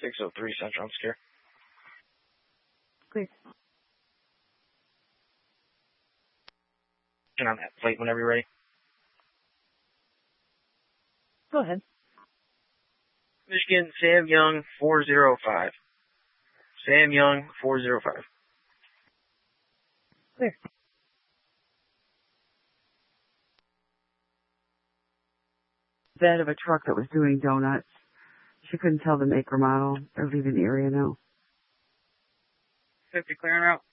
603 Central, I'm scared. Clear. Turn on that plate whenever you're ready. Go ahead. Michigan, Sam Young, 405. Sam Young, 405. Clear. Bed of a truck that was doing donuts. She couldn't tell the make or model. They're leaving the area now. 50 clearing out.